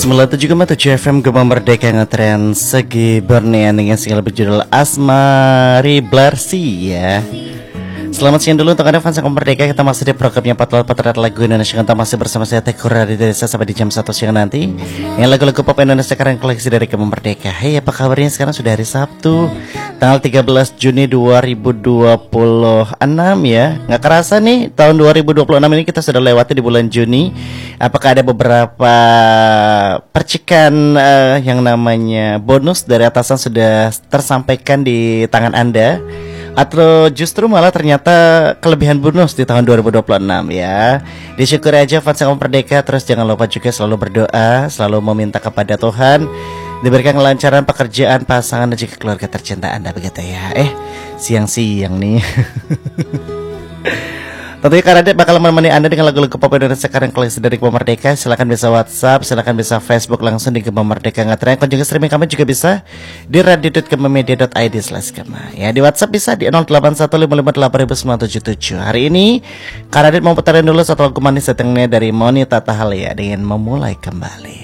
97,7 FM Gema Merdeka ngetren segi Bernian dengan single berjudul Asmari Blarsi ya. Selamat siang dulu untuk Anda fans Gema Merdeka. Kita masih di programnya Potret lagu Indonesia. Kita masih bersama saya Tekur dari Desa sampai di jam 1 siang nanti. Yang lagu-lagu pop Indonesia karang koleksi dari Gema Merdeka. Hey, apa kabarnya sekarang? Sudah hari Sabtu tanggal 13 Juni 2026 ya. Nggak kerasa nih tahun 2026 ini kita sudah lewati di bulan Juni. Apakah ada beberapa percikan yang namanya bonus dari atasan sudah tersampaikan di tangan Anda? Atau justru malah ternyata kelebihan bonus di tahun 2026 ya. Disyukuri aja fans Gema Merdeka. Terus jangan lupa juga selalu berdoa, selalu meminta kepada Tuhan diberikan kelancaran pekerjaan, pasangan dan juga keluarga tercinta Anda begitu ya. Siang-siang nih. Tentunya karena dia bakal menemani Anda dengan lagu-lagu pop Indonesia sekarang koleksi dari Gema Merdeka. Silahkan bisa WhatsApp, silahkan bisa Facebook langsung di Gema Merdeka ngetren. Dan juga streaming kami juga bisa di radio.gemamedia.id/gema. Ya, di WhatsApp bisa di 0815588977. Hari ini Karadit mau putarin dulu satu lagu manis setengahnya dari Monita Tahalia dengan Memulai Kembali.